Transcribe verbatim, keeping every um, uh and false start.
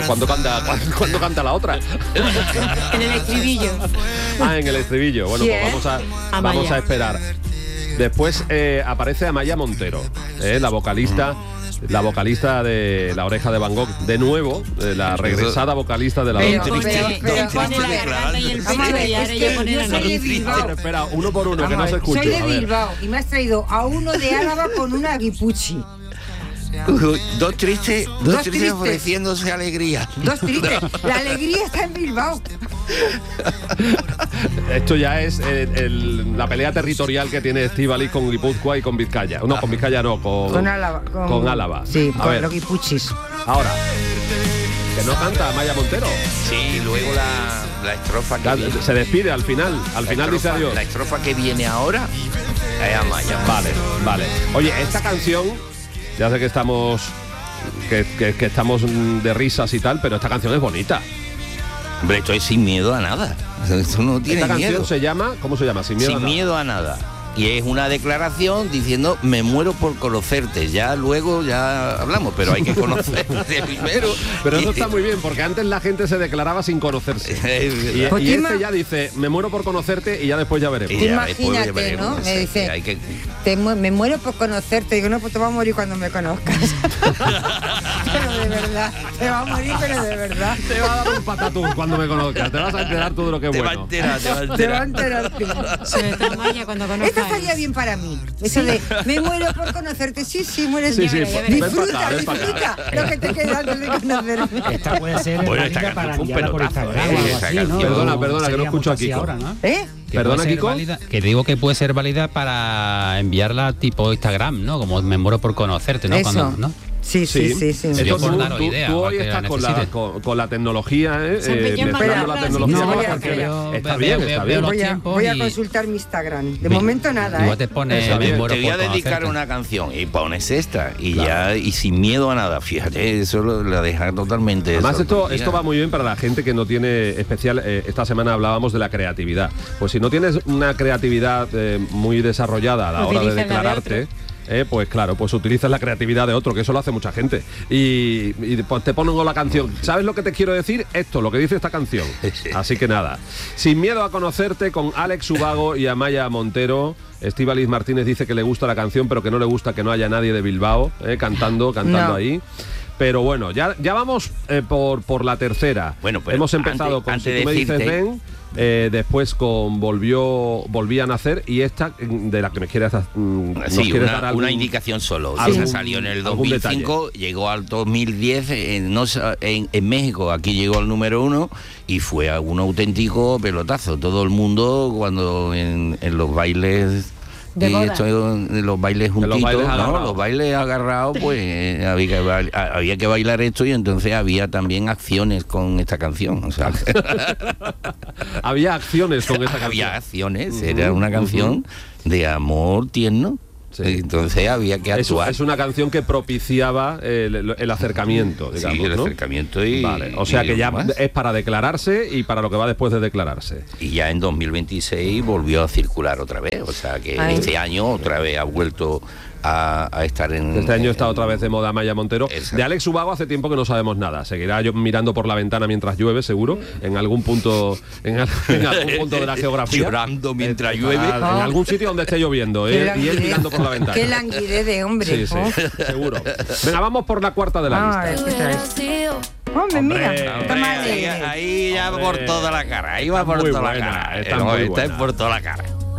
¿Cuándo canta, cuándo, cuándo canta la otra? En el estribillo. Ah, en el estribillo. Bueno, pues vamos a, vamos a esperar. Después eh, aparece Amaya Montero, eh, la vocalista, la vocalista de La Oreja de Van Gogh, de nuevo, eh, la regresada vocalista de La Oreja. Pero, pero, pero, pone la garganta y el pecho y ahora ella pone la nariz. Pero espera, uno por uno, que no se escuche. Soy de Bilbao y me has traído a uno de Álava con una guipuchi. Uh, dos tristes, dos, dos tristes, tristes ofreciéndose alegría. Dos tristes. La alegría está en Bilbao. Esto ya es eh, el, la pelea territorial que tiene Estíbaliz con Guipúzcoa y con Vizcaya. No, con Vizcaya no, con, con Álava. Con, con Álava. Sí, a con ver. los guipuchis. Ahora, que no canta Amaya Montero. Sí, luego la, la estrofa que La, viene. Se despide al final, al La final estrofa, dice adiós. La estrofa que viene ahora es Amaya. Vale, vale. Oye, esta canción, ya sé que estamos que, que, que estamos de risas y tal, pero esta canción es bonita. Hombre, esto es Sin miedo a nada. Esto no tiene Esta canción miedo. se llama, ¿cómo se llama? Sin miedo Sin a nada. miedo a nada. Y es una declaración diciendo, me muero por conocerte. Ya luego ya hablamos, pero hay que conocerte primero. Pero eso Y- está muy bien, porque antes la gente se declaraba sin conocerse. Y, Pues y tú este ima- ya dice, me muero por conocerte y ya después ya veremos. Y ya Imagínate, después veremos, ¿no? o Me sea, dice, que hay que- Te mu- me muero por conocerte. Digo, no, pues te vas a morir cuando me conozcas. Pero de verdad, te vas a morir, pero de verdad. Te va a dar un patatún cuando me conozcas. Te vas a enterar tú de lo que es Te va a bueno. enterar, te va a Te va a enterar. enterar tú. Sobre todo Amaya cuando conozca. Esta estaría bien para mí. Eso de, me muero por conocerte. Sí, sí, mueres. Sí, sí, Ya verás, ya ven verás. para Disfruta, acá, ven para disfruta acá. lo que te queda antes de conocerme. Esta puede ser Bueno, válida esta para canción fue un enviarla por pelotazo, Instagram ¿eh? o algo Esa así, canción. ¿no? Perdona, No perdona, que no sería escucho mucho a así Kiko. ahora, ¿no? ¿Eh? Que Perdona, puede ser Kiko. válida- que digo que puede ser válida para enviarla tipo Instagram, ¿no? Como me muero por conocerte, ¿no? Eso. Cuando, ¿no? Sí, sí, sí, sí. Yo Esto por tú, daros tú- idea, tú hoy cualquiera estás con la, necesite. con, con la tecnología, ¿eh? Se empeña en mezclando mandar la frases. tecnología No, con voy las a- canciones. veo- Está veo- bien, veo- está veo bien. los Voy a, tiempos voy a y- consultar mi Instagram. De Mi- momento nada, Igual ¿eh? te pone Está me bien. muero Te voy a por dedicar conocerte. una canción y pones esta y Claro. ya y sin miedo a nada. Fíjate, eso lo, la deja totalmente. Además esto, sorprendida. esto va muy bien para la gente que no tiene especial, eh, esta semana hablábamos de la creatividad. Pues si no tienes una creatividad eh, muy desarrollada a la hora de Utiliza la de declararte, eh, pues claro, pues utilizas la creatividad de otro, que eso lo hace mucha gente. Y, y pues te pongo la canción. ¿Sabes lo que te quiero decir? Esto, lo que dice esta canción. Así que nada. Sin miedo a conocerte, con Alex Ubago y Amaya Montero. Estíbaliz Martínez dice que le gusta la canción, pero que no le gusta que no haya nadie de Bilbao eh, cantando, cantando No. ahí. Pero bueno, ya, ya vamos eh, por, por la tercera. Bueno, pero hemos empezado antes- con antes Si tú me de dices decirte- ven, eh, después con volvió volví a nacer y esta mm, de la que me quieres, mm, nos Sí, quieres una, dar algún- una indicación solo. algún- Esa salió en el dos algún mil cinco, llegó al dos mil diez en, no sa- en, en México, aquí llegó al número uno y fue un auténtico pelotazo. Todo el mundo cuando en, en los bailes De y boda. esto, en los bailes En los juntitos, bailes ¿no? agarrados. Los bailes agarrados, pues eh, había, que, bail- había que bailar esto y entonces había también acciones con esta canción. O sea, había acciones con esta canción. había acciones, era una canción de amor tierno. Sí. Entonces había que Es, actuar. es una canción que propiciaba el, el acercamiento, digamos, sí, el ¿no? acercamiento y... Vale, o sea y que ya más. es para declararse y para lo que va después de declararse. Y ya en dos mil veintiséis volvió a circular otra vez. O sea que Ay. este año otra vez ha vuelto a, a estar en... Este año está en- otra vez de moda Amaya Montero. Exacto. De Alex Ubago hace tiempo que no sabemos nada. Seguirá yo mirando por la ventana mientras llueve, seguro, en algún punto, en, al- en algún punto de la geografía. Llorando mientras Eh, llueve. En algún sitio donde esté lloviendo, Qué ¿eh? Y él languidez. mirando por la ventana. Qué languidez de hombre. Sí, sí, Oh. seguro. Venga, vamos por la cuarta de la Vamos a lista. ver, ¿qué traes? Hombre, Hombre, mira, hombre, está Hombre, más ahí, alegre. ahí ya Hombre, por toda la cara, ahí está va por muy toda buena, la cara. está No, muy esta buena. es por toda la cara.